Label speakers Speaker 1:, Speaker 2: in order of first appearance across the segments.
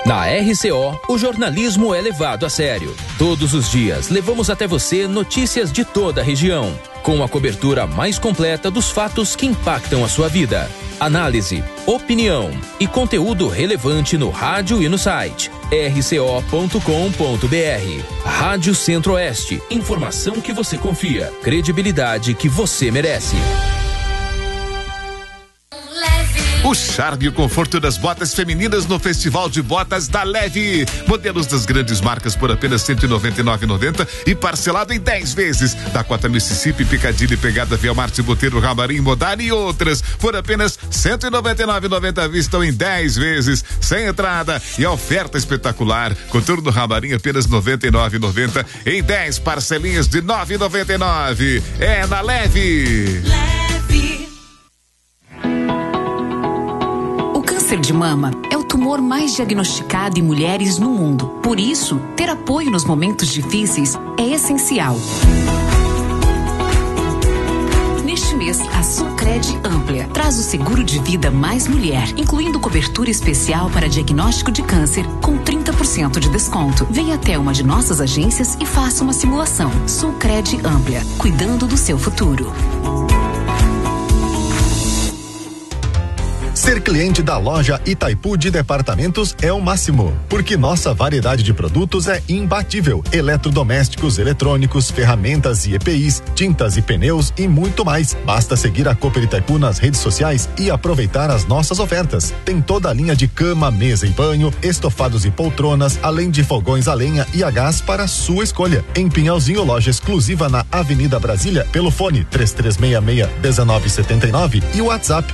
Speaker 1: Na RCO, o jornalismo é levado a sério. Todos os dias, levamos até você notícias de toda a região, com a cobertura mais completa dos fatos que impactam a sua vida. Análise, opinião e conteúdo relevante no rádio e no site rco.com.br. Rádio Centro-Oeste, informação que você confia, credibilidade que você merece.
Speaker 2: O charme e o conforto das botas femininas no Festival de Botas da Leve. Modelos das grandes marcas por apenas R$ 199,90 e parcelado em 10 vezes. Dakota Mississippi, Piccadilly, Pegada, Via Marte, Boteiro, Ramarim, Modari e outras por apenas R$ 199,90 à vista ou em 10 vezes, sem entrada. E a oferta espetacular, Coturno Ramarim apenas R$ 99,90 em 10 parcelinhas de R$ 9,99. É na Leve.
Speaker 3: Câncer de mama é o tumor mais diagnosticado em mulheres no mundo. Por isso, ter apoio nos momentos difíceis é essencial. Neste mês, a Sulcred Amplia traz o seguro de vida mais mulher, incluindo cobertura especial para diagnóstico de câncer com 30% de desconto. Venha até uma de nossas agências e faça uma simulação. Sulcred Amplia, cuidando do seu futuro.
Speaker 4: Ser cliente da loja Itaipu de Departamentos é o máximo, porque nossa variedade de produtos é imbatível. Eletrodomésticos, eletrônicos, ferramentas e EPIs, tintas e pneus e muito mais. Basta seguir a Cooper Itaipu nas redes sociais e aproveitar as nossas ofertas. Tem toda a linha de cama, mesa e banho, estofados e poltronas, além de fogões a lenha e a gás para sua escolha. Em Pinhalzinho, loja exclusiva na Avenida Brasília, pelo fone 3366-1979 e o WhatsApp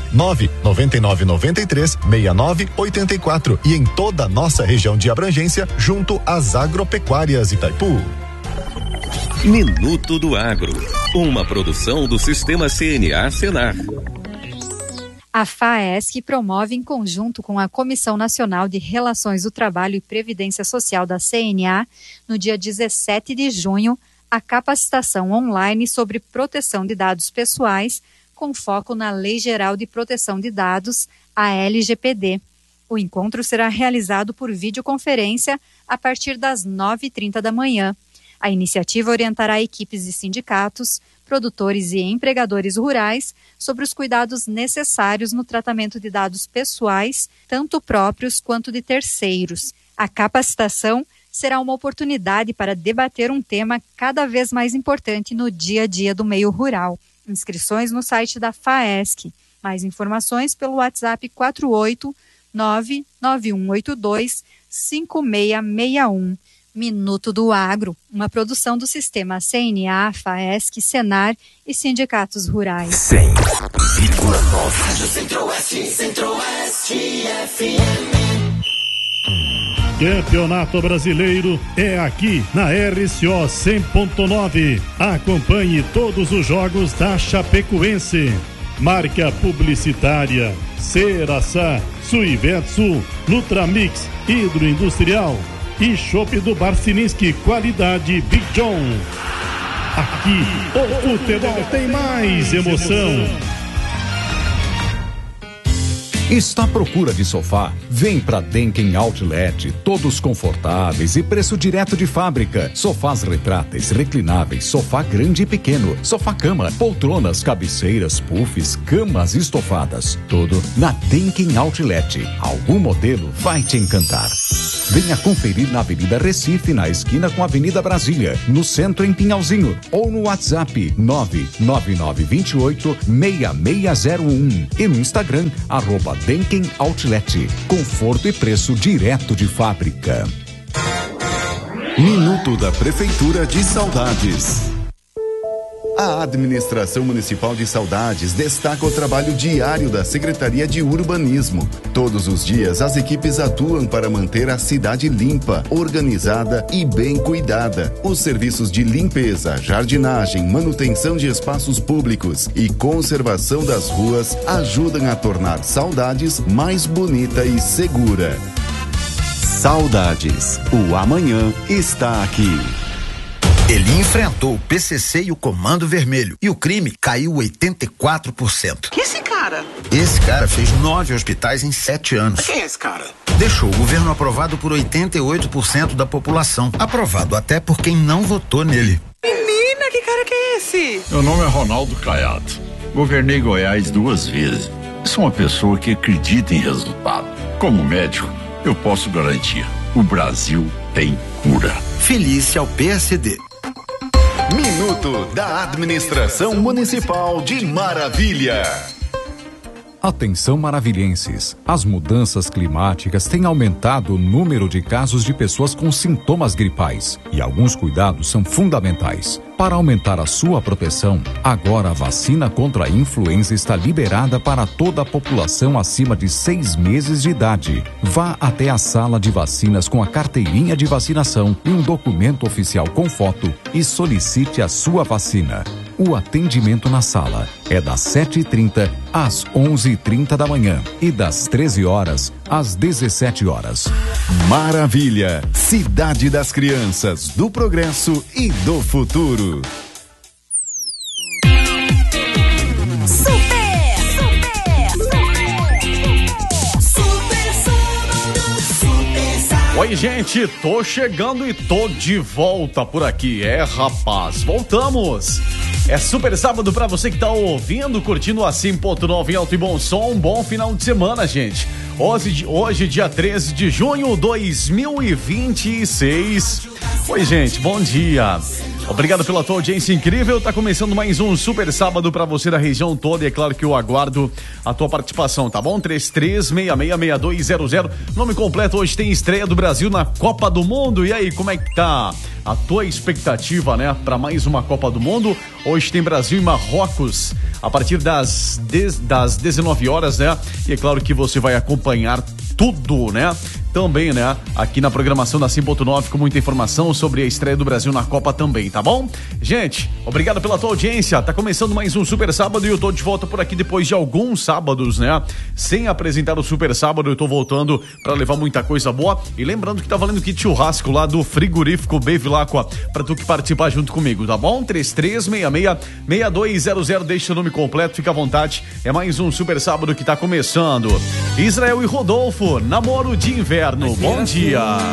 Speaker 4: 99993-6984 e em toda a nossa região de abrangência, junto às agropecuárias Itaipu.
Speaker 5: Minuto do Agro, uma produção do Sistema CNA Senar.
Speaker 6: A FAESC promove, em conjunto com a Comissão Nacional de Relações do Trabalho e Previdência Social da CNA, no dia 17 de junho, a capacitação online sobre proteção de dados pessoais, com foco na Lei Geral de Proteção de Dados, a LGPD. O encontro será realizado por videoconferência a partir das 9h30 da manhã. A iniciativa orientará equipes de sindicatos, produtores e empregadores rurais sobre os cuidados necessários no tratamento de dados pessoais, tanto próprios quanto de terceiros. A capacitação será uma oportunidade para debater um tema cada vez mais importante no dia a dia do meio rural. Inscrições no site da FAESC. Mais informações pelo WhatsApp 489-9182-5661. Minuto do Agro, uma produção do Sistema CNA, FAESC, Senar e sindicatos rurais.
Speaker 7: 100,9 Rádio Centro-Oeste, Centro-Oeste FM.
Speaker 8: Campeonato Brasileiro é aqui na RCO 100.9. Acompanhe todos os jogos da Chapecoense. Marca publicitária Ceraçá, Suivetsu, Nutramix, Hidroindustrial e Chopp do Barcininski, qualidade Big John. Aqui o futebol tem mais emoção.
Speaker 9: Está à procura de sofá? Vem pra Denken Outlet, todos confortáveis e preço direto de fábrica. Sofás retráteis, reclináveis, sofá grande e pequeno, sofá-cama, poltronas, cabeceiras, puffs, camas estofadas. Tudo na Denken Outlet. Algum modelo vai te encantar. Venha conferir na Avenida Recife, na esquina com a Avenida Brasília, no centro em Pinhalzinho, ou no WhatsApp 99928-6601 e no Instagram @Denken Outlet. Conforto e preço direto de fábrica.
Speaker 10: Minuto da Prefeitura de Saudades. A Administração Municipal de Saudades destaca o trabalho diário da Secretaria de Urbanismo. Todos os dias, as equipes atuam para manter a cidade limpa, organizada e bem cuidada. Os serviços de limpeza, jardinagem, manutenção de espaços públicos e conservação das ruas ajudam a tornar Saudades mais bonita e segura. Saudades, o amanhã está aqui.
Speaker 11: Ele enfrentou o PCC e o Comando Vermelho e o crime caiu 84%.
Speaker 12: Que esse cara
Speaker 11: cara?
Speaker 12: Esse cara fez 9 hospitais em 7 anos.
Speaker 11: Quem é esse cara?
Speaker 12: Deixou o governo aprovado por 88% da população. Aprovado até por quem não votou nele.
Speaker 11: Menina, que cara que é esse?
Speaker 13: Meu nome é Ronaldo Caiado. Governei Goiás 2 vezes. Sou uma pessoa que acredita em resultado. Como médico, eu posso garantir: o Brasil tem cura.
Speaker 12: Felícia ao PSD.
Speaker 10: Minuto da Administração Municipal de Maravilha.
Speaker 9: Atenção maravilhenses, as mudanças climáticas têm aumentado o número de casos de pessoas com sintomas gripais e alguns cuidados são fundamentais. Para aumentar a sua proteção, agora a vacina contra a influenza está liberada para toda a população acima de 6 meses de idade. Vá até a sala de vacinas com a carteirinha de vacinação e um documento oficial com foto e solicite a sua vacina. O atendimento na sala é das 7h30 às 11h30 da manhã e das 13 horas às 17 horas.
Speaker 10: Maravilha, cidade das crianças, do progresso e do futuro.
Speaker 14: Oi, gente, tô chegando e tô de volta por aqui. Rapaz, voltamos. É super sábado pra você que tá ouvindo, curtindo a 100.9 em alto e bom som. Um bom final de semana, gente. Hoje, dia 13 de junho de 2026. Oi, gente, bom dia. Obrigado pela tua audiência incrível. Tá começando mais um super sábado pra você da região toda e é claro que eu aguardo a tua participação, tá bom? 33666200. Nome completo, hoje tem estreia do Brasil na Copa do Mundo. E aí, como é que tá a tua expectativa, né? Pra mais uma Copa do Mundo. Hoje tem Brasil e Marrocos a partir das 19 horas, né? E é claro que você vai acompanhar tudo, né? Também, né? Aqui na programação da 100.9 com muita informação sobre a estreia do Brasil na Copa também, tá bom? Gente, obrigado pela tua audiência. Tá começando mais um Super Sábado e eu tô de volta por aqui depois de alguns sábados, né? Sem apresentar o Super Sábado, eu tô voltando pra levar muita coisa boa. E lembrando que tá valendo kit churrasco lá do frigorífico Bevilacqua pra tu que participar junto comigo, tá bom? 33666200, deixa o nome completo, fica à vontade. É mais um Super Sábado que tá começando. Israel e Rodolfo, namoro de inverno. Bom dia.